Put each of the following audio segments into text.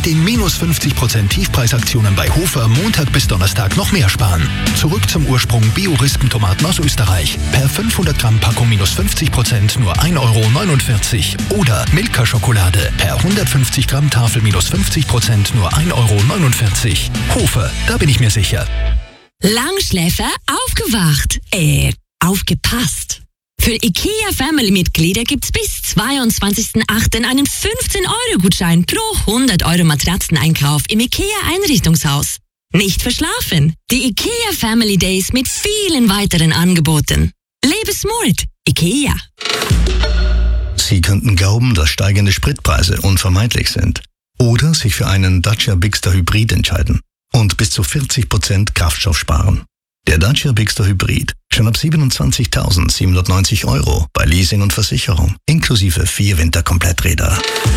mit den minus 50% Tiefpreisaktionen bei Hofer Montag bis Donnerstag noch mehr sparen. Zurück zum Ursprung Bio-Rispentomaten aus Österreich. Per 500 Gramm Packung minus 50% nur 1,49 € oder Milka-Schokolade per 150 Gramm Tafel minus 50% nur 1,49 €. Hofer, da bin ich mir sicher. Langschläfer aufgewacht. Aufgepasst. Für IKEA Family-Mitglieder gibt's bis 22.08. einen 15-Euro-Gutschein pro 100 € Matratzeneinkauf im IKEA-Einrichtungshaus. Nicht verschlafen. Die IKEA Family Days mit vielen weiteren Angeboten. Lebe smart. IKEA. Sie könnten glauben, dass steigende Spritpreise unvermeidlich sind. Oder sich für einen Dacia Bigster Hybrid entscheiden und bis zu 40% Kraftstoff sparen. Der Dacia Bigster Hybrid schon ab 27.790 € bei Leasing und Versicherung, inklusive 4 Winterkompletträder.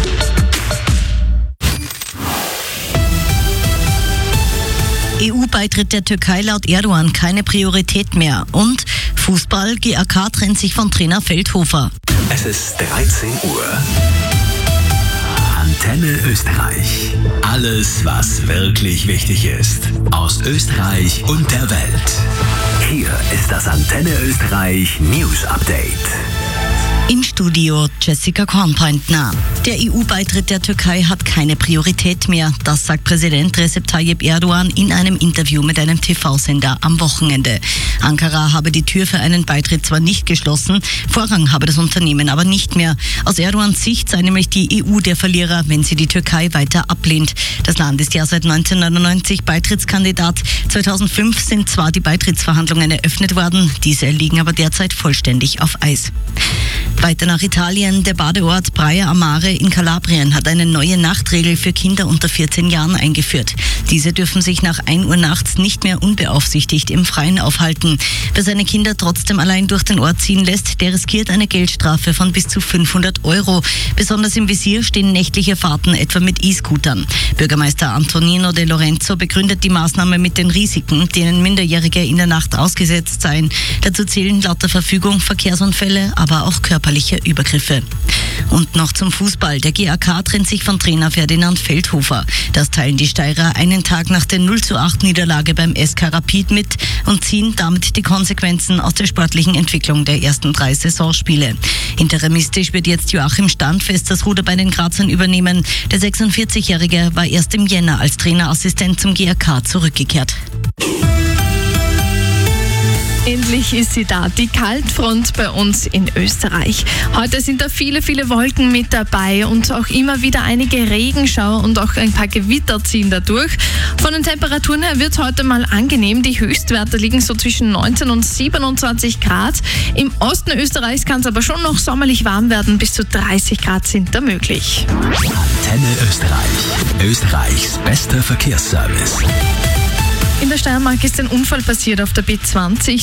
EU-Beitritt der Türkei laut Erdogan keine Priorität mehr. Und Fußball, GAK trennt sich von Trainer Feldhofer. Es ist 13 Uhr. Antenne Österreich. Alles, was wirklich wichtig ist. Aus Österreich und der Welt. Hier ist das Antenne Österreich News Update. Im Studio Jessica Kornpointner. Der EU-Beitritt der Türkei hat keine Priorität mehr. Das sagt Präsident Recep Tayyip Erdogan in einem Interview mit einem TV-Sender am Wochenende. Ankara habe die Tür für einen Beitritt zwar nicht geschlossen, Vorrang habe das Unternehmen aber nicht mehr. Aus Erdogans Sicht sei nämlich die EU der Verlierer, wenn sie die Türkei weiter ablehnt. Das Land ist ja seit 1999 Beitrittskandidat. 2005 sind zwar die Beitrittsverhandlungen eröffnet worden, diese liegen aber derzeit vollständig auf Eis. Weiter nach Italien. Der Badeort Praia a Mare in Kalabrien hat eine neue Nachtregel für Kinder unter 14 Jahren eingeführt. Diese dürfen sich nach 1 Uhr nachts nicht mehr unbeaufsichtigt im Freien aufhalten. Wer seine Kinder trotzdem allein durch den Ort ziehen lässt, der riskiert eine Geldstrafe von bis zu 500 €. Besonders im Visier stehen nächtliche Fahrten etwa mit E-Scootern. Bürgermeister Antonino De Lorenzo begründet die Maßnahme mit den Risiken, denen Minderjährige in der Nacht ausgesetzt seien. Dazu zählen laut der Verfügung Verkehrsunfälle, aber auch körperliche Übergriffe. Und noch zum Fußball. Der GAK trennt sich von Trainer Ferdinand Feldhofer. Das teilen die Steirer einen Tag nach der 0:8 Niederlage beim SK Rapid mit und ziehen damit die Konsequenzen aus der sportlichen Entwicklung der ersten 3 Saisonspiele. Interimistisch wird jetzt Joachim Standfest das Ruder bei den Grazern übernehmen. Der 46-Jährige war erst im Jänner als Trainerassistent zum GAK zurückgekehrt. Endlich ist sie da, die Kaltfront bei uns in Österreich. Heute sind da viele, viele Wolken mit dabei und auch immer wieder einige Regenschauer und auch ein paar Gewitter ziehen da durch. Von den Temperaturen her wird es heute mal angenehm. Die Höchstwerte liegen so zwischen 19 und 27 Grad. Im Osten Österreichs kann es aber schon noch sommerlich warm werden. Bis zu 30 Grad sind da möglich. Antenne Österreich. Österreichs bester Verkehrsservice. In der Steiermark ist ein Unfall passiert auf der B20.